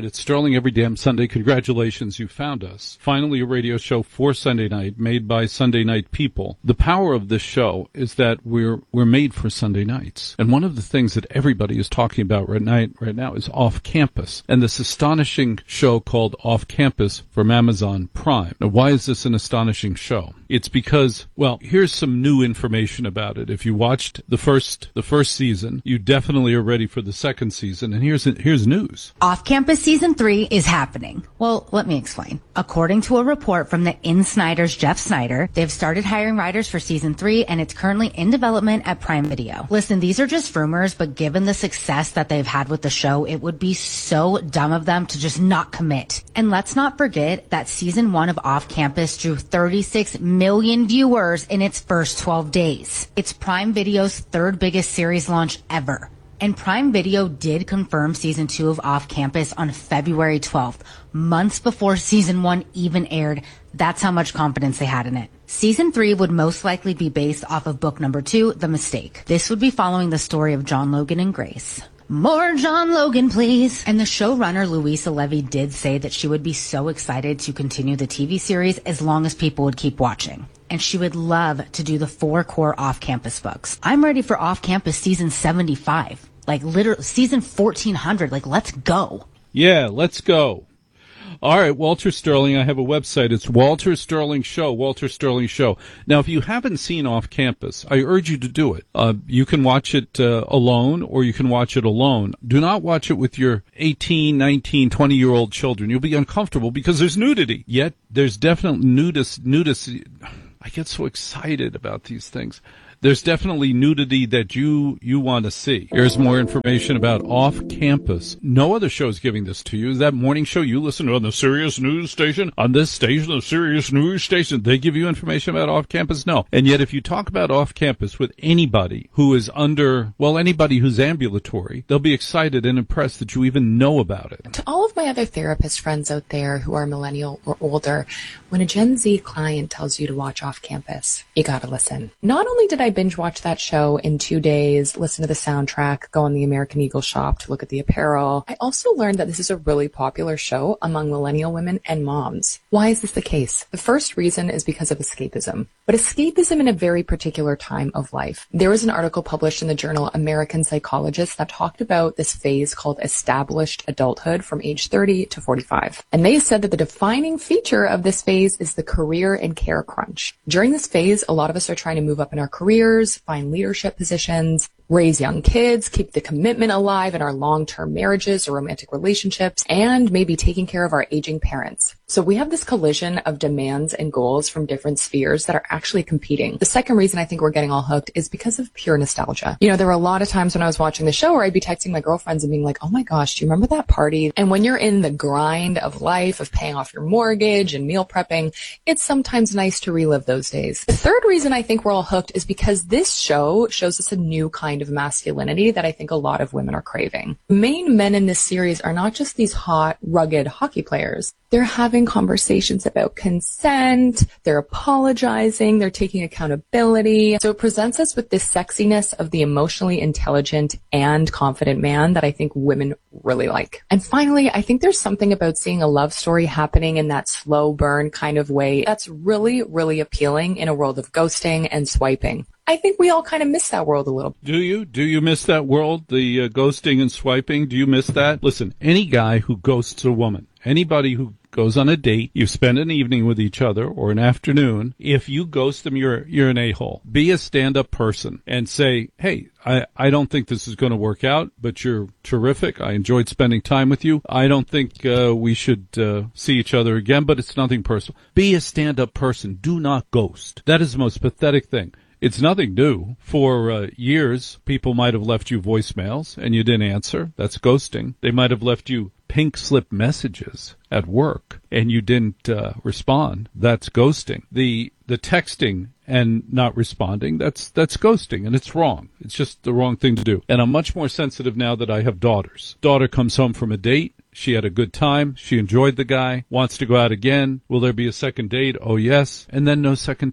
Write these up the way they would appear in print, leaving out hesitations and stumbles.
night. It's Sterling every damn Sunday. Congratulations, you found us. Finally, a radio show for Sunday night, made by Sunday night people. The power of this show is that we're made for Sunday nights. And one of the things that everybody is talking about right now is Off Campus, and this astonishing show called Off Campus from Amazon Prime. Now, why is this an astonishing show? It's because, well, here's some new information about it. If you watched the first season, you definitely are ready for the second season. And here's news. Off Campus Season 3 is happening. Well, let me explain. According to a report from the Insider's Jeff Snyder, they've started hiring writers for Season 3, and it's currently in development at Prime Video. Listen, these are just rumors, but given the success that they've had with the show, it would be so dumb of them to just not commit. And let's not forget that Season 1 of Off Campus drew 36 million viewers in its first 12 days. It's Prime Video's third biggest series launch ever. And Prime Video did confirm Season 2 of Off Campus on February 12th, months before Season 1 even aired. That's how much confidence they had in it. Season 3 would most likely be based off of book number 2, The Mistake. This would be following the story of John Logan and Grace. More John Logan, please. And the showrunner, Louisa Levy, did say that she would be so excited to continue the TV series as long as people would keep watching. And she would love to do the 4 core off-campus books. I'm ready for Off-Campus Season 75. Like, literally, Season 1400. Like, let's go. Yeah, let's go. All right, Walter Sterling, I have a website. It's Walter Sterling Show, Walter Sterling Show. Now, if you haven't seen Off Campus, I urge you to do it. You can watch it alone, or you can watch it alone. Do not watch it with your 18, 19, 20-year-old children. You'll be uncomfortable because there's nudity. Yet, there's definitely nudity. I get so excited about these things. There's definitely nudity that you want to see. Here's more information about Off Campus. No other show is giving this to you. That morning show you listen to on the Sirius News Station, on this station, the Sirius News Station, they give you information about Off Campus? No. And yet if you talk about Off Campus with anybody who is anybody who's ambulatory, they'll be excited and impressed that you even know about it. To all of my other therapist friends out there who are millennial or older, when a Gen Z client tells you to watch Off Campus, you gotta listen. Not only did I binge watch that show in 2 days, listen to the soundtrack, go on the American Eagle shop to look at the apparel, I also learned that this is a really popular show among millennial women and moms. Why is this the case? The first reason is because of escapism, but escapism in a very particular time of life. There was an article published in the journal American Psychologist that talked about this phase called established adulthood from age 30 to 45. And they said that the defining feature of this phase is the career and care crunch. During this phase, a lot of us are trying to move up in our careers, find leadership positions, raise young kids, keep the commitment alive in our long-term marriages or romantic relationships, and maybe taking care of our aging parents. So we have this collision of demands and goals from different spheres that are actually competing. The second reason I think we're getting all hooked is because of pure nostalgia. You know, there were a lot of times when I was watching the show where I'd be texting my girlfriends and being like, oh my gosh, do you remember that party? And when you're in the grind of life, of paying off your mortgage and meal prepping, it's sometimes nice to relive those days. The third reason I think we're all hooked is because this show shows us a new kind of masculinity that I think a lot of women are craving. The main men in this series are not just these hot, rugged hockey players. They're having conversations about consent, they're apologizing, they're taking accountability. So it presents us with this sexiness of the emotionally intelligent and confident man that I think women really like. And finally, I think there's something about seeing a love story happening in that slow burn kind of way that's really, really appealing in a world of ghosting and swiping. I think we all kind of miss that world a little. Do you? Do you miss that world, the ghosting and swiping? Do you miss that? Listen, any guy who ghosts a woman, anybody who goes on a date, you spend an evening with each other or an afternoon, if you ghost them, you're an a-hole. Be a stand-up person and say, hey, I don't think this is going to work out, but you're terrific. I enjoyed spending time with you. I don't think we should see each other again, but it's nothing personal. Be a stand-up person. Do not ghost. That is the most pathetic thing. It's nothing new. For years, people might have left you voicemails and you didn't answer. That's ghosting. They might have left you pink slip messages at work and you didn't respond. That's ghosting. The texting and not responding, that's ghosting, and it's wrong. It's just the wrong thing to do. And I'm much more sensitive now that I have daughters. Daughter comes home from a date. She had a good time. She enjoyed the guy, wants to go out again. Will there be a second date? Oh, yes. And then no second date.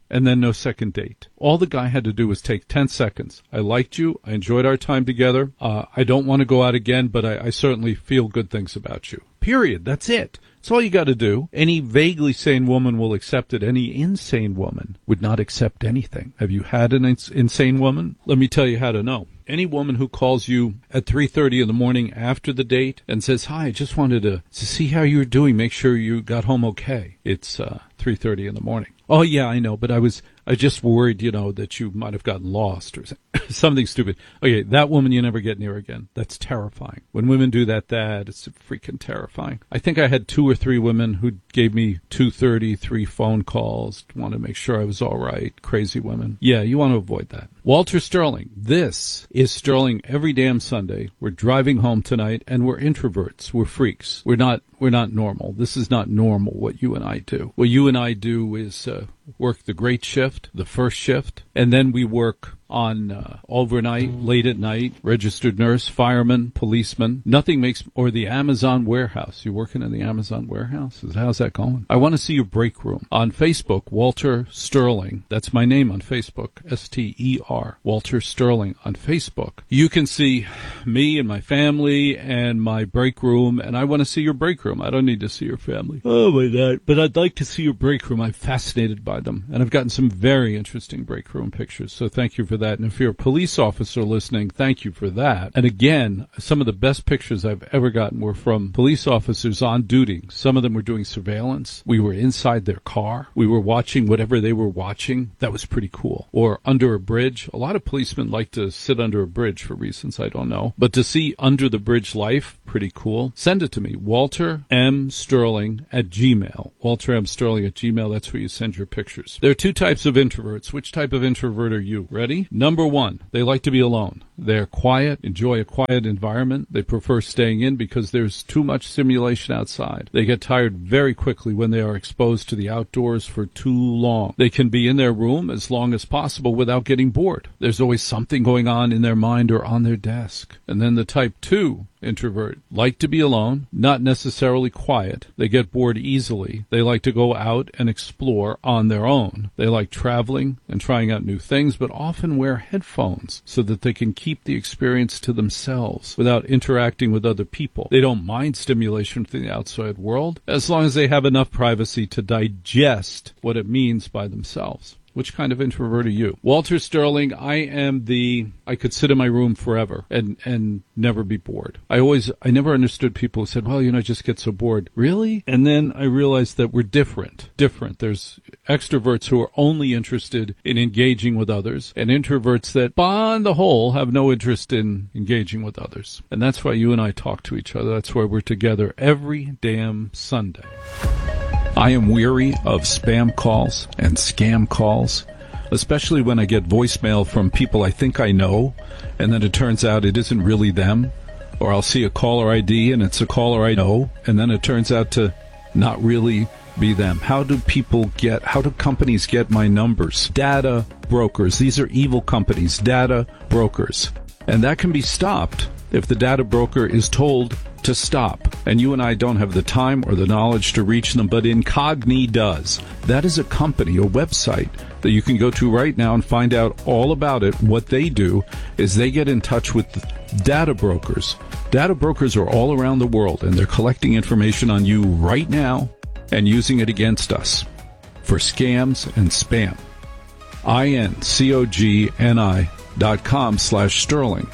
and then no second date. All the guy had to do was take 10 seconds. I liked you. I enjoyed our time together. I don't want to go out again, but I certainly feel good things about you. Period. That's it. That's all you got to do. Any vaguely sane woman will accept it. Any insane woman would not accept anything. Have you had an insane woman? Let me tell you how to know. Any woman who calls you at 3:30 in the morning after the date and says, "Hi, I just wanted to see how you were doing, make sure you got home okay." It's 3:30 in the morning. "Oh, yeah, I know, but I just worried, that you might have gotten lost or something stupid." Okay, that woman you never get near again. That's terrifying. When women do that, it's freaking terrifying. I think I had 2 or 3 women who gave me 2:30, 3 phone calls, wanted to make sure I was all right. Crazy women. Yeah, you want to avoid that. Walter Sterling. This is Sterling every damn Sunday. We're driving home tonight, and we're introverts. We're freaks. We're not normal. This is not normal, what you and I do. What you and I do is work the great shift, the first shift, and then we work on overnight, late at night, registered nurse, fireman, policeman. Nothing makes, or the Amazon warehouse. You working in the Amazon warehouse? How's that going? I want to see your break room. On Facebook, Walter Sterling. That's my name on Facebook, S-T-E-R, Walter Sterling on Facebook. You can see me and my family and my break room, and I want to see your break room. I don't need to see your family. Oh my God. But I'd like to see your break room. I'm fascinated by them, and I've gotten some very interesting break room pictures, so thank you for that. And if you're a police officer listening, thank you for that. And again, some of the best pictures I've ever gotten were from police officers on duty. Some of them were doing surveillance. We were inside their car. We were watching whatever they were watching. That was pretty cool. Or under a bridge. A lot of policemen like to sit under a bridge for reasons I don't know. But to see under the bridge life, pretty cool. Send it to me, Walter M. Sterling at Gmail. Walter M. Sterling at Gmail. That's where you send your pictures. There are 2 types of introverts. Which type of introvert are you? Ready? Number 1, they like to be alone. They're quiet, enjoy a quiet environment. They prefer staying in because there's too much stimulation outside. They get tired very quickly when they are exposed to the outdoors for too long. They can be in their room as long as possible without getting bored. There's always something going on in their mind or on their desk. And then the type 2 introvert like to be alone, not necessarily quiet. They get bored easily. They like to go out and explore on their own. They like traveling and trying out new things, but often wear headphones so that they can keep the experience to themselves without interacting with other people. They don't mind stimulation from the outside world as long as they have enough privacy to digest what it means by themselves. Which kind of introvert are you? Walter Sterling, I could sit in my room forever and never be bored. I never understood people who said, well, I just get so bored. Really? And then I realized that we're different. There's extroverts who are only interested in engaging with others, and introverts that, on the whole, have no interest in engaging with others. And that's why you and I talk to each other. That's why we're together every damn Sunday. I am weary of spam calls and scam calls, especially when I get voicemail from people I think I know, and then it turns out it isn't really them. Or I'll see a caller ID and it's a caller I know, and then it turns out to not really be them. How do companies get my numbers? Data brokers. These are evil companies, data brokers. And that can be stopped if the data broker is told to stop. And you and I don't have the time or the knowledge to reach them, but Incogni does. That is a company, a website that you can go to right now and find out all about it. What they do is they get in touch with data brokers. Data brokers are all around the world, and they're collecting information on you right now and using it against us for scams and spam. INCOGNI.com/Sterling.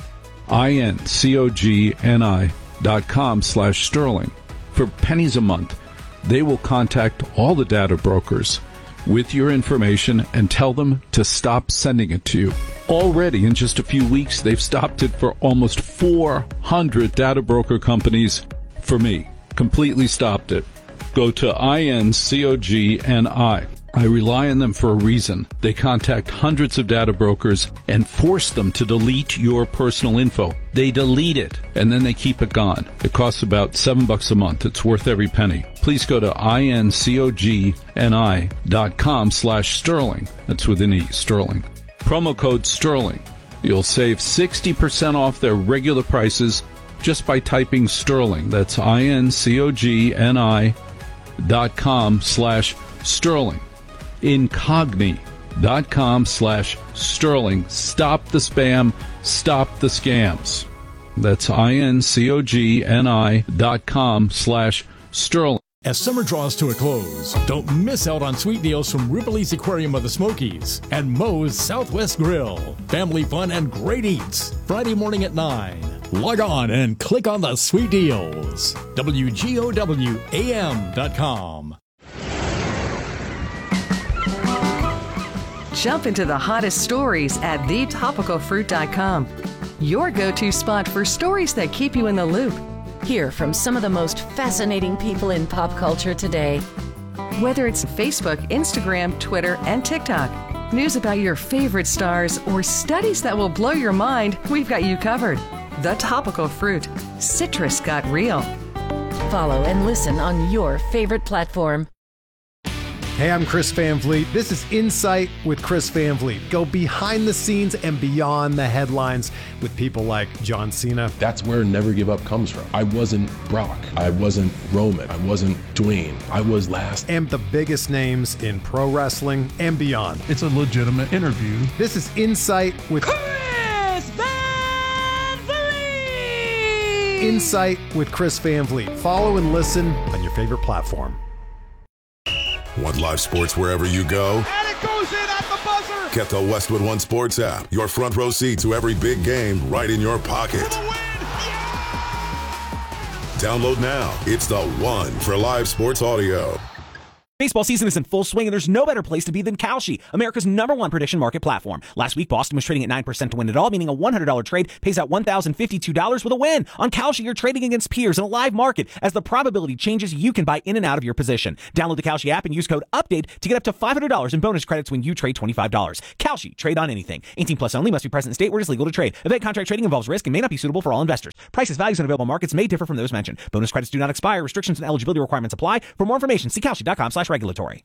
INCOGNI.com/Sterling. For pennies a month, they will contact all the data brokers with your information and tell them to stop sending it to you. Already, in just a few weeks, they've stopped it for almost 400 data broker companies for me. Completely stopped it. Go to INCOGNI. I rely on them for a reason. They contact hundreds of data brokers and force them to delete your personal info. They delete it, and then they keep it gone. It costs about $7 a month. It's worth every penny. Please go to INCOGNI.com/Sterling. That's with an E, Sterling. Promo code Sterling. You'll save 60% off their regular prices just by typing Sterling. That's INCOGNI.com/Sterling. Incogni, incogni.com/Sterling. Stop the spam. Stop the scams. That's incogni.com/Sterling. As summer draws to a close, don't miss out on sweet deals from Ripley's Aquarium of the Smokies and Moe's Southwest Grill. Family fun and great eats. Friday morning at 9. Log on and click on the sweet deals. WGOWAM.com. Jump into the hottest stories at thetopicalfruit.com. Your go-to spot for stories that keep you in the loop. Hear from some of the most fascinating people in pop culture today. Whether it's Facebook, Instagram, Twitter, and TikTok, news about your favorite stars, or studies that will blow your mind, we've got you covered. The Topical Fruit. Citrus got real. Follow and listen on your favorite platform. Hey, I'm Chris Van Vliet. This is Insight with Chris Van Vliet. Go behind the scenes and beyond the headlines with people like John Cena. That's where Never Give Up comes from. I wasn't Brock. I wasn't Roman. I wasn't Dwayne. I was last. And the biggest names in pro wrestling and beyond. It's a legitimate interview. This is Insight with Chris Van Vliet. Insight with Chris Van Vliet. Follow and listen on your favorite platform. Want live sports wherever you go? And it goes in at the buzzer! Get the Westwood One Sports app. Your front row seat to every big game right in your pocket. For the win! Yeah! Download now. It's the one for live sports audio. Baseball season is in full swing, and there's no better place to be than Kalshi, America's #1 prediction market platform. Last week, Boston was trading at 9% to win it all, meaning a $100 trade pays out $1,052 with a win. On Kalshi, you're trading against peers in a live market. As the probability changes, you can buy in and out of your position. Download the Kalshi app and use code UPDATE to get up to $500 in bonus credits when you trade $25. Kalshi, trade on anything. 18 plus only, must be present in state where it is legal to trade. Event contract trading involves risk and may not be suitable for all investors. Prices, values, and available markets may differ from those mentioned. Bonus credits do not expire. Restrictions and eligibility requirements apply. For more information, see Kalshi.com/regulatory.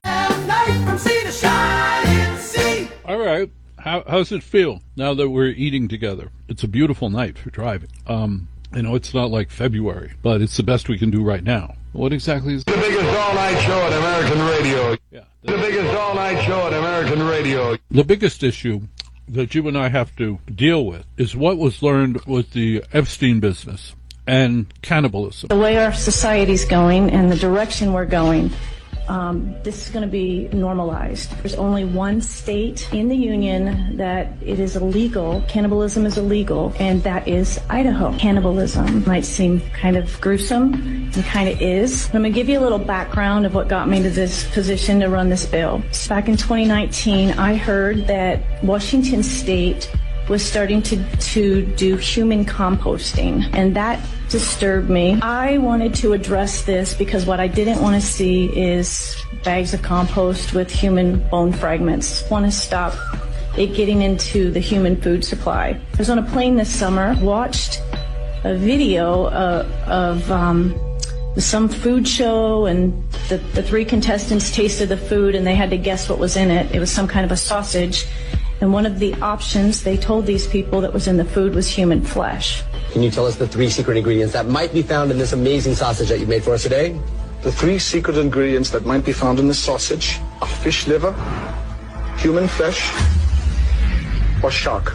All right. How's it feel now that we're eating together? It's a beautiful night for driving. I know it's not like February, but it's the best we can do right now. What exactly is the biggest all-night show on American radio? Yeah, the biggest all-night show on American radio. The biggest issue that you and I have to deal with is what was learned with the Epstein business and cannibalism. The way our society's going and the direction we're going, this is going to be normalized. There's only one state in the union that it is illegal. Cannibalism is illegal, and that is Idaho. Cannibalism might seem kind of gruesome, and kind of is. I'm going to give you a little background of what got me to this position to run this bill. Back in 2019, I heard that Washington State was starting to do human composting, and that disturbed me. I wanted to address this because what I didn't want to see is bags of compost with human bone fragments. I want to stop it getting into the human food supply. I was on a plane this summer, watched a video of some food show, and the three contestants tasted the food and they had to guess what was in it. It was some kind of a sausage. And one of the options they told these people that was in the food was human flesh. Can you tell us the 3 secret ingredients that might be found in this amazing sausage that you made for us today? The 3 secret ingredients that might be found in this sausage are fish liver, human flesh, or shark.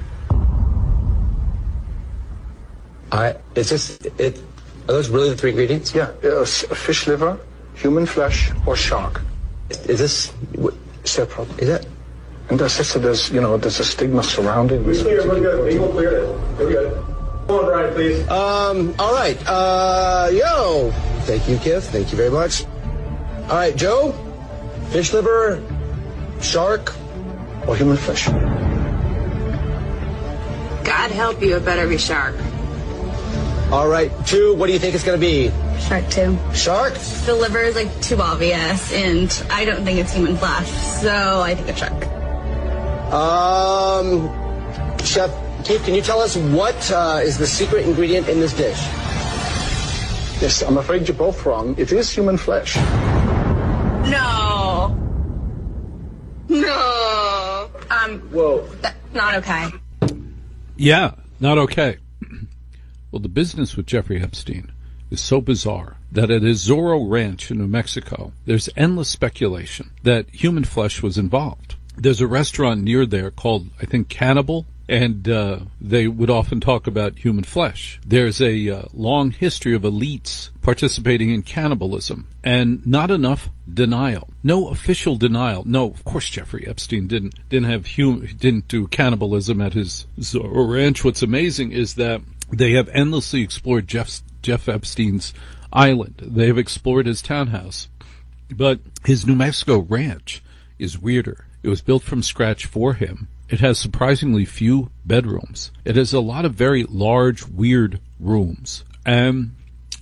Are those really the 3 ingredients? Yeah, fish liver, human flesh, or shark. Is this separate? Is it? And there's a stigma surrounding this. We're good. We will clear it. We're good. Come on, Brian, please. All right. Thank you, Kith. Thank you very much. All right, Joe. Fish liver, shark, or human flesh. God help you, it better be shark. All right, 2, what do you think it's going to be? Shark 2. Shark? The liver is too obvious, and I don't think it's human flesh, so I think it's shark. Chef Keith, can you tell us what is the secret ingredient in this dish? Yes, I'm afraid you're both wrong. It is human flesh. No. Whoa. Not okay. Yeah, not okay. Well, the business with Jeffrey Epstein is so bizarre that at his Zorro Ranch in New Mexico, there's endless speculation that human flesh was involved. there's a restaurant near there called, I think, Cannibal, and they would often talk about human flesh. There's a long history of elites participating in cannibalism, and not enough denial. No official denial. No, of course Jeffrey Epstein didn't do cannibalism at his ranch. What's amazing is that they have endlessly explored Jeff Epstein's island. They have explored his townhouse. But his New Mexico ranch is weirder. It was built from scratch for him. It has surprisingly few bedrooms. It has a lot of very large, weird rooms. And,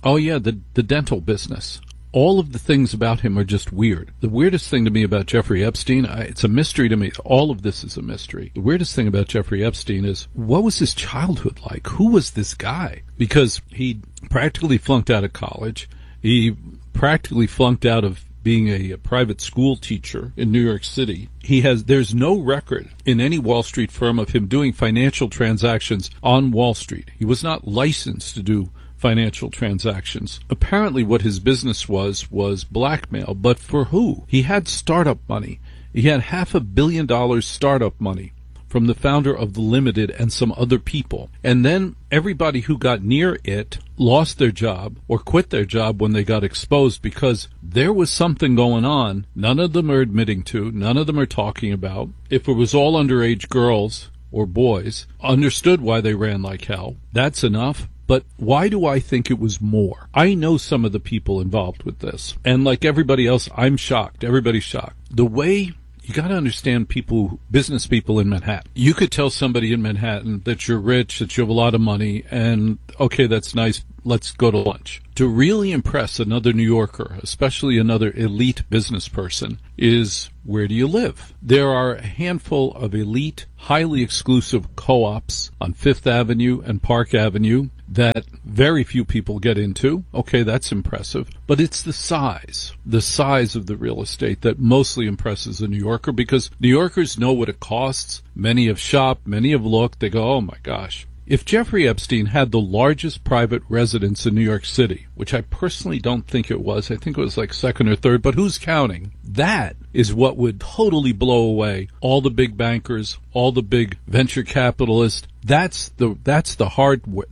the dental business. All of the things about him are just weird. The weirdest thing to me about Jeffrey Epstein, it's a mystery to me. All of this is a mystery. The weirdest thing about Jeffrey Epstein is, what was his childhood like? Who was this guy? Because he practically flunked out of college. He practically flunked out of being a private school teacher in New York City. There's no record in any Wall Street firm of him doing financial transactions on Wall Street. He was not licensed to do financial transactions. Apparently what his business was blackmail, but for who? He had startup money. He had $500 million startup money from the founder of The Limited and some other people. And then everybody who got near it lost their job or quit their job when they got exposed because there was something going on. None of them are admitting to, none of them are talking about. If it was all underage girls or boys, understood why they ran like hell. That's enough. But why do I think it was more? I know some of the people involved with this. And like everybody else, I'm shocked. Everybody's shocked. The way you got to understand business people in Manhattan. You could tell somebody in Manhattan that you're rich, that you have a lot of money, and okay, that's nice, let's go to lunch. To really impress another New Yorker, especially another elite business person, is where do you live? There are a handful of elite, highly exclusive co-ops on Fifth Avenue and Park Avenue that very few people get into. Okay, that's impressive. But it's the size of the real estate that mostly impresses a New Yorker, because New Yorkers know what it costs. Many have shopped, many have looked. They go, oh my gosh. If Jeffrey Epstein had the largest private residence in New York City, which I personally don't think it was, I think it was like second or third, but who's counting? That is what would totally blow away all the big bankers, all the big venture capitalists. That's the hardware.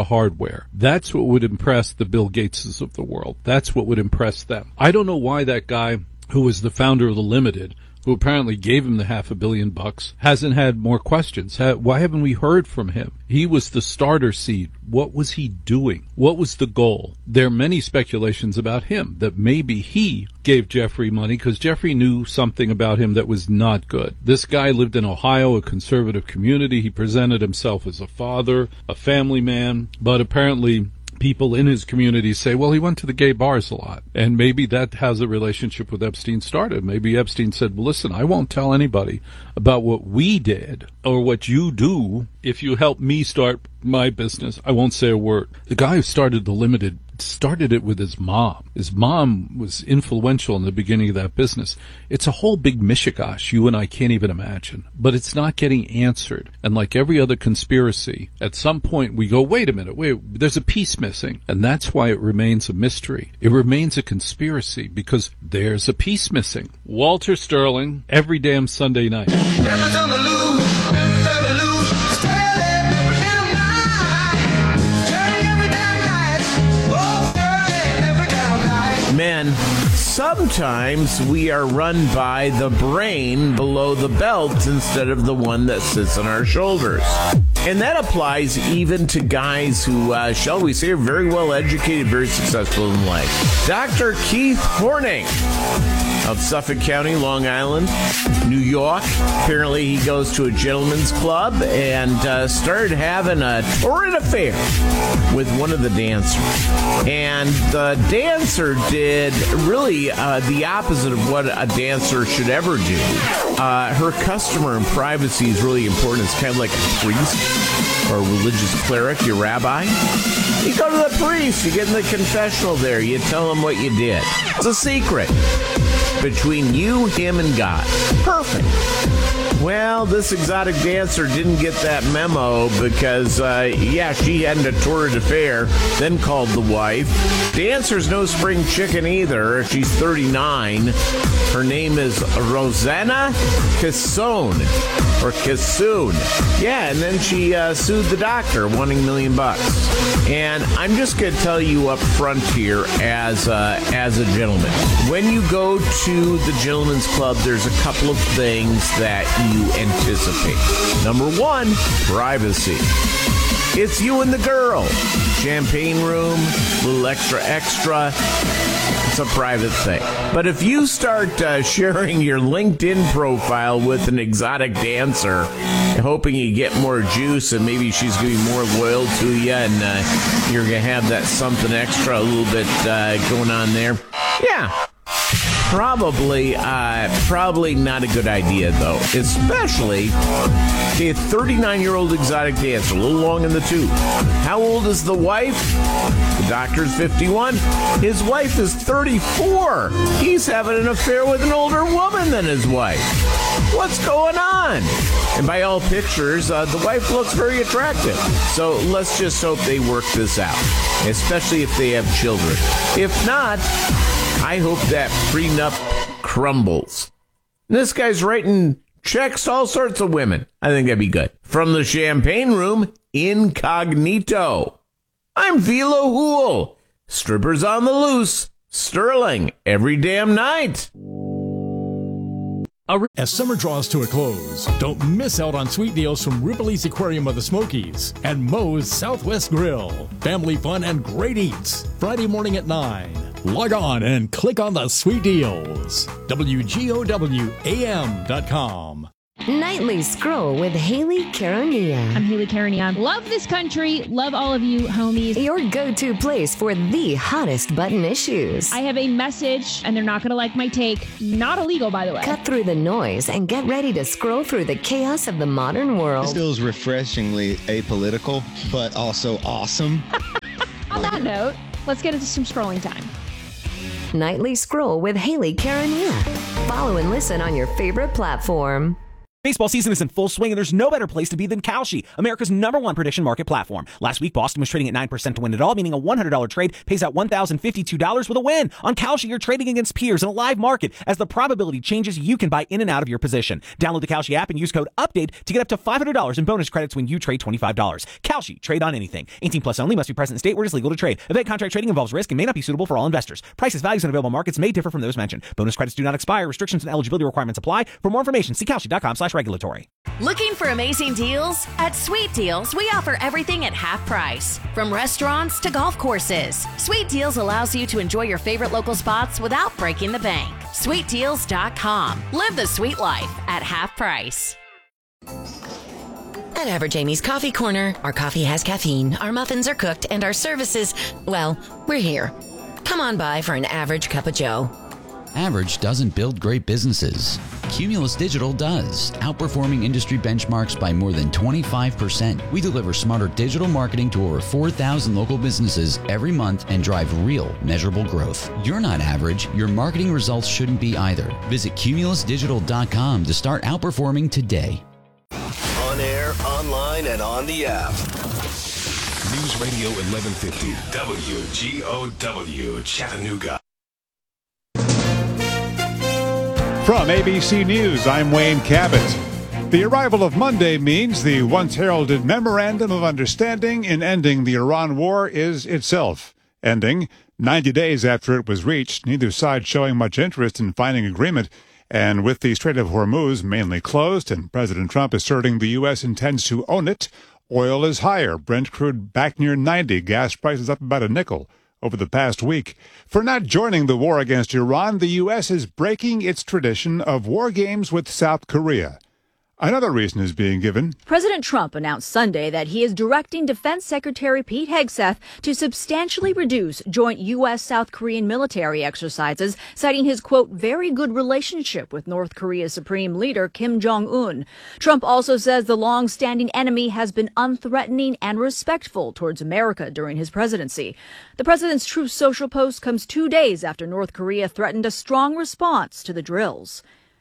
That's what would impress the Bill Gateses of the world. That's what would impress them. I don't know why that guy who was the founder of The Limited, who apparently gave him the $500 million, hasn't had more questions. Why haven't we heard from him? He was the starter seed. What was he doing? What was the goal? There are many speculations about him, that maybe he gave Jeffrey money because Jeffrey knew something about him that was not good. This guy lived in Ohio, a conservative community. He presented himself as a father, a family man, but apparently people in his community say, well, he went to the gay bars a lot. And maybe that has a relationship with Epstein started. Maybe Epstein said, well, listen, I won't tell anybody about what we did or what you do. If you help me start my business, I won't say a word. The guy who started The Limited started it with his mom. His mom was influential in the beginning of that business. It's a whole big mishigash you and I can't even imagine, but it's not getting answered. And like every other conspiracy, at some point we go, wait a minute, there's a piece missing. And that's why it remains a mystery. It remains a conspiracy because there's a piece missing. Walter Sterling, every damn Sunday night. Men, sometimes we are run by the brain below the belt instead of the one that sits on our shoulders. And that applies even to guys who, shall we say, are very well educated, very successful in life. Dr. Keith Horning of Suffolk County, Long Island, New York. Apparently he goes to a gentleman's club and started having a torrid affair with one of the dancers. And the dancer did really the opposite of what a dancer should ever do. Her customer and privacy is really important. It's kind of like a priest or a religious cleric, your rabbi. You go to the priest, you get in the confessional there, you tell him what you did. It's a secret between you, him, and God. Perfect. Well, this exotic dancer didn't get that memo because, she had a torrid affair, then called the wife. Dancer's no spring chicken either. She's 39. Her name is Rosanna Casone, or Cassoon. Yeah, and then she sued the doctor, wanting $1 million. And I'm just going to tell you up front here as a gentleman. When you go to the Gentleman's Club, there's a couple of things that you anticipate. Number one, privacy. It's you and the girl. Champagne room, little extra. It's a private thing. But if you start sharing your LinkedIn profile with an exotic dancer, hoping you get more juice and maybe she's going to be more loyal to you and you're going to have that something extra a little bit going on there, yeah. Probably not a good idea, though. Especially a 39-year-old exotic dancer, a little long in the tooth. How old is the wife? The doctor's 51. His wife is 34. He's having an affair with an older woman than his wife. What's going on? And by all pictures, the wife looks very attractive. So let's just hope they work this out, especially if they have children. If not, I hope that prenup crumbles. This guy's writing checks to all sorts of women. I think that'd be good. From the Champagne Room, incognito. I'm Velo Hool. Strippers on the loose. Sterling every damn night. As summer draws to a close, don't miss out on sweet deals from Ripley's Aquarium of the Smokies and Moe's Southwest Grill. Family fun and great eats. Friday morning at 9. Log on and click on the sweet deals. WGOWAM.com. Nightly Scroll with Haley Caronia. I'm Haley Caronia. Love this country. Love all of you, homies. Your go-to place for the hottest button issues. I have a message, and they're not going to like my take. Not illegal, by the way. Cut through the noise and get ready to scroll through the chaos of the modern world. This feels refreshingly apolitical, but also awesome. On that note, let's get into some scrolling time. Nightly Scroll with Haley Caronia. Follow and listen on your favorite platform. Baseball season is in full swing, and there's no better place to be than Kalshi, America's #1 prediction market platform. Last week, Boston was trading at 9% to win it all, meaning a $100 trade pays out $1,052 with a win. On Kalshi, you're trading against peers in a live market. As the probability changes, you can buy in and out of your position. Download the Kalshi app and use code UPDATE to get up to $500 in bonus credits when you trade $25. Kalshi, trade on anything. 18 plus only, must be present in state where it is legal to trade. Event contract trading involves risk and may not be suitable for all investors. Prices, values, and available markets may differ from those mentioned. Bonus credits do not expire. Restrictions and eligibility requirements apply. For more information, see Kalshi.com/regulatory. Looking for amazing deals? At Sweet Deals, we offer everything at half price. From restaurants to golf courses. Sweet Deals allows you to enjoy your favorite local spots without breaking the bank. SweetDeals.com. Live the sweet life at half price. At Average Amy's Coffee Corner, our coffee has caffeine, our muffins are cooked, and our services, well, we're here. Come on by for an average cup of joe. Average doesn't build great businesses. Cumulus Digital does, outperforming industry benchmarks by more than 25%. We deliver smarter digital marketing to over 4,000 local businesses every month and drive real, measurable growth. You're not average. Your marketing results shouldn't be either. Visit cumulusdigital.com to start outperforming today. On air, online, and on the app. News Radio 1150, WGOW, Chattanooga. From ABC News, I'm Wayne Cabot. The arrival of Monday means the once heralded Memorandum of Understanding in ending the Iran war is itself ending. 90 days after it was reached, neither side showing much interest in finding agreement. And with the Strait of Hormuz mainly closed and President Trump asserting the U.S. intends to own it, oil is higher. Brent crude back near 90, gas prices up about a nickel over the past week. For not joining the war against Iran, the U.S. is breaking its tradition of war games with South Korea. Another reason is being given. President Trump announced Sunday that he is directing Defense Secretary Pete Hegseth to substantially reduce joint U.S.-South Korean military exercises, citing his, quote, very good relationship with North Korea's Supreme Leader Kim Jong-un. Trump also says the long-standing enemy has been unthreatening and respectful towards America during his presidency. The president's Truth Social post comes 2 days after North Korea threatened a strong response to the drills.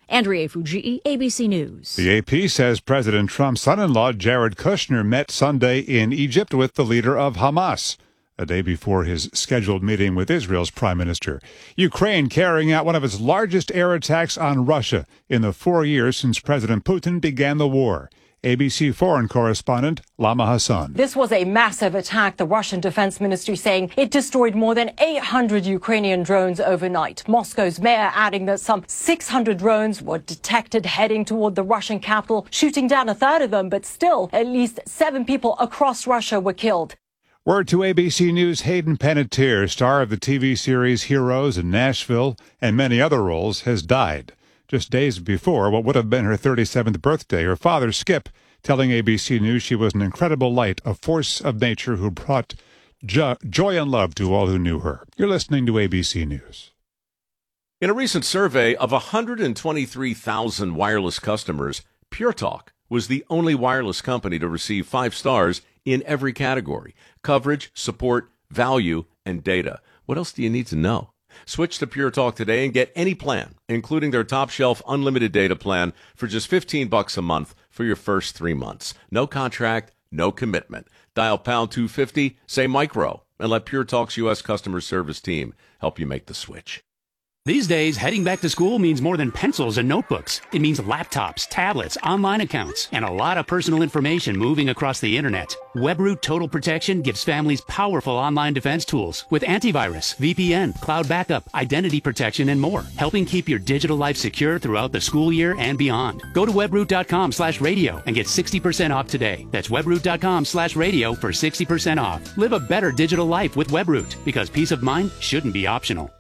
Andrea Fujii, ABC News. The AP says President Trump's son-in-law, Jared Kushner, met Sunday in Egypt with the leader of Hamas, a day before his scheduled meeting with Israel's prime minister. Ukraine carrying out one of its largest air attacks on Russia in the 4 years since President Putin began the war. ABC foreign correspondent Lama Hassan. This was a massive attack, the Russian Defense Ministry saying it destroyed more than 800 Ukrainian drones overnight. Moscow's mayor adding that some 600 drones were detected heading toward the Russian capital, shooting down a third of them, but still at least 7 people across Russia were killed. Word to ABC News' Hayden Panettiere, star of the TV series Heroes in Nashville and many other roles, has died. Just days before what would have been her 37th birthday, her father, Skip, telling ABC News she was an incredible light, a force of nature who brought joy and love to all who knew her. You're listening to ABC News. In a recent survey of 123,000 wireless customers, Pure Talk was the only wireless company to receive 5 stars in every category: coverage, support, value, and data. What else do you need to know? Switch to Pure Talk today and get any plan, including their top-shelf unlimited data plan, for just $15 a month for your first 3 months. No contract, no commitment. Dial pound 250, say micro, and let Pure Talk's U.S. customer service team help you make the switch. These days, heading back to school means more than pencils and notebooks. It means laptops, tablets, online accounts, and a lot of personal information moving across the internet. WebRoot Total Protection gives families powerful online defense tools with antivirus, VPN, cloud backup, identity protection, and more, helping keep your digital life secure throughout the school year and beyond. Go to webroot.com/radio and get 60% off today. That's webroot.com/radio for 60% off. Live a better digital life with WebRoot, because peace of mind shouldn't be optional.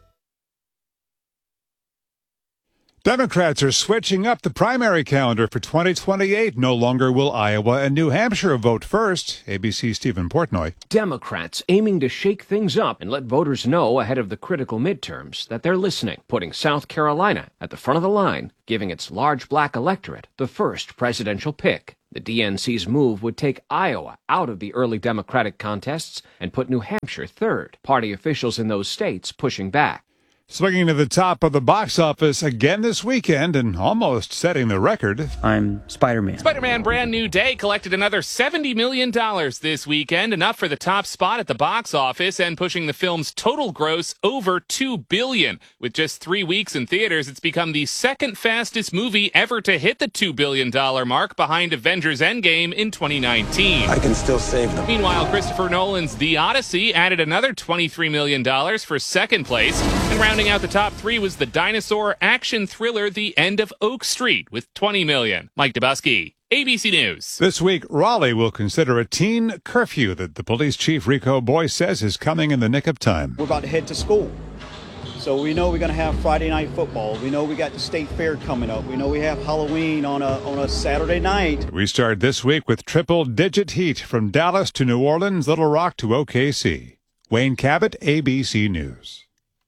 Democrats are switching up the primary calendar for 2028. No longer will Iowa and New Hampshire vote first. ABC's Stephen Portnoy. Democrats aiming to shake things up and let voters know ahead of the critical midterms that they're listening, putting South Carolina at the front of the line, giving its large black electorate the first presidential pick. The DNC's move would take Iowa out of the early Democratic contests and put New Hampshire third. Party officials in those states pushing back. Swinging to the top of the box office again this weekend and almost setting the record. I'm Spider-Man. Spider-Man Brand New Day collected another $70 million this weekend, enough for the top spot at the box office and pushing the film's total gross over $2 billion. With just 3 weeks in theaters, it's become the second fastest movie ever to hit the $2 billion mark, behind Avengers Endgame in 2019. I can still save them. Meanwhile, Christopher Nolan's The Odyssey added another $23 million for second place, and rounding out the top 3 was the dinosaur action thriller The End of Oak Street with $20 million. Mike Dubusky, ABC News. This week, Raleigh will consider a teen curfew that the police chief Rico Boyce says is coming in the nick of time. We're about to head to school. So we know we're going to have Friday night football. We know we got the state fair coming up. We know we have Halloween on a Saturday night. We start this week with triple-digit heat from Dallas to New Orleans, Little Rock to OKC. Wayne Cabot, ABC News.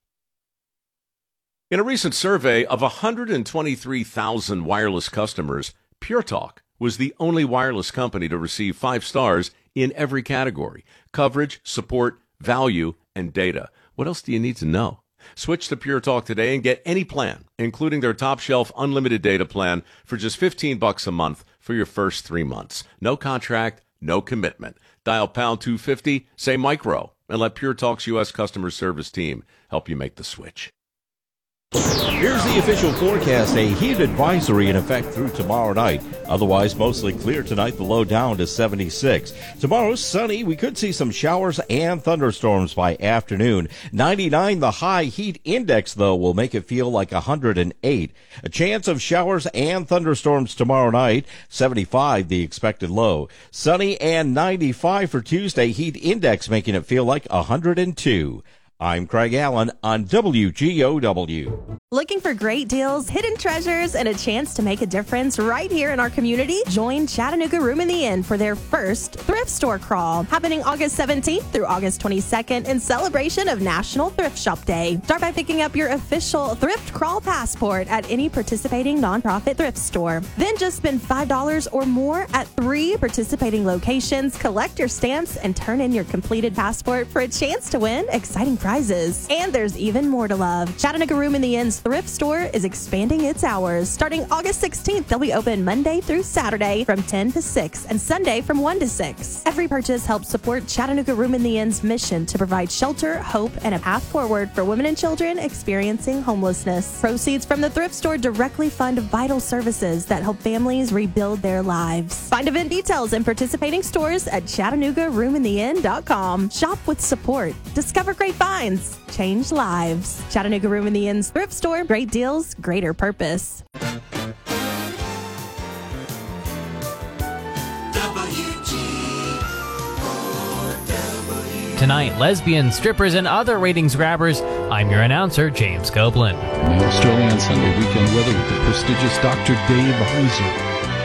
In a recent survey of 123,000 wireless customers, Pure Talk was the only wireless company to receive 5 stars in every category: coverage, support, value, and data. What else do you need to know? Switch to Pure Talk today and get any plan, including their top-shelf unlimited data plan, for just $15 a month for your first 3 months. No contract, no commitment. Dial pound 250, say micro, and let Pure Talk's U.S. customer service team help you make the switch. Here's the official forecast. A heat advisory in effect through tomorrow night. Otherwise, mostly clear tonight, the low down to 76. Tomorrow, sunny. We could see some showers and thunderstorms by afternoon. 99, the high heat index, though, will make it feel like 108. A chance of showers and thunderstorms tomorrow night. 75, the expected low. Sunny and 95 for Tuesday. Heat index making it feel like 102. I'm Craig Allen on WGOW. Looking for great deals, hidden treasures, and a chance to make a difference right here in our community? Join Chattanooga Room in the Inn for their first thrift store crawl, happening August 17th through August 22nd in celebration of National Thrift Shop Day. Start by picking up your official thrift crawl passport at any participating nonprofit thrift store. Then just spend $5 or more at 3 participating locations, collect your stamps, and turn in your completed passport for a chance to win exciting prizes. prizes. And there's even more to love. Chattanooga Room in the Inn's thrift store is expanding its hours. Starting August 16th, they'll be open Monday through Saturday from 10 to 6 and Sunday from 1 to 6. Every purchase helps support Chattanooga Room in the Inn's mission to provide shelter, hope, and a path forward for women and children experiencing homelessness. Proceeds from the thrift store directly fund vital services that help families rebuild their lives. Find event details and participating stores at ChattanoogaRoomInTheInn.com. Shop with support. Discover great finds. Change lives. Chattanooga Room in the Inn's thrift store. Great deals, greater purpose. Tonight, lesbians, strippers, and other ratings grabbers. I'm your announcer, James Copeland. From Australian Sunday weekend weather with the prestigious Dr. Dave Heiser.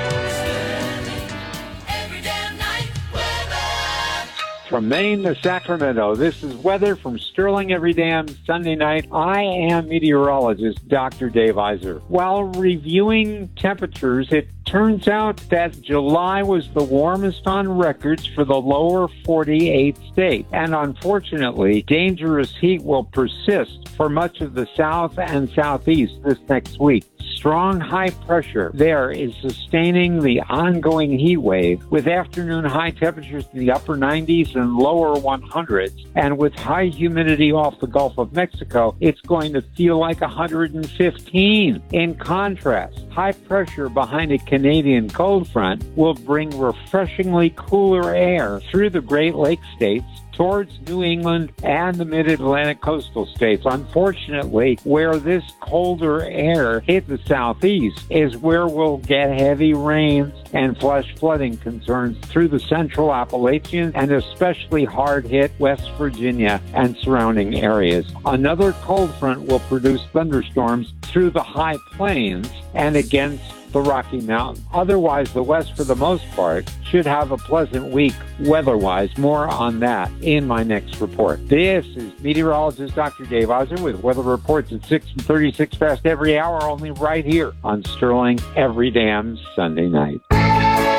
From Maine to Sacramento, this is weather from Sterling every damn Sunday night. I am meteorologist Dr. Dave Heiser. While reviewing temperatures, it turns out that July was the warmest on records for the lower 48 states. And unfortunately, dangerous heat will persist for much of the south and southeast this next week. Strong high pressure there is sustaining the ongoing heat wave with afternoon high temperatures in the upper 90s and lower 100s. And with high humidity off the Gulf of Mexico, it's going to feel like 115. In contrast, high pressure behind a Canadian cold front will bring refreshingly cooler air through the Great Lakes states towards New England and the mid-Atlantic coastal states. Unfortunately, where this colder air hit the southeast is where we'll get heavy rains and flash flooding concerns through the central Appalachians and especially hard-hit West Virginia and surrounding areas. Another cold front will produce thunderstorms through the high plains and against the Rocky Mountains. Otherwise, the West, for the most part, should have a pleasant week weather-wise. More on that in my next report. This is meteorologist Dr. Dave Heiser with weather reports at 6 and 36 past every hour, only right here on Sterling every damn Sunday night.